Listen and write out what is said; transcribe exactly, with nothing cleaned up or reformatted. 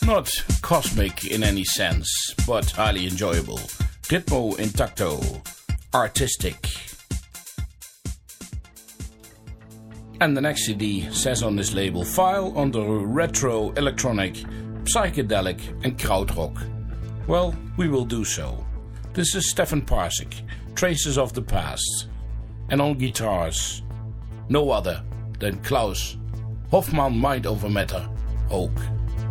Not cosmic in any sense, but highly enjoyable. Ritmo intacto. Artistic. And the next C D says on this label, file under retro, electronic, psychedelic and krautrock. Well, we will do so. This is Stefan Parsik, Traces of the Past. And on guitars, no other than Klaus Hofmann Mind Over Matter Oak.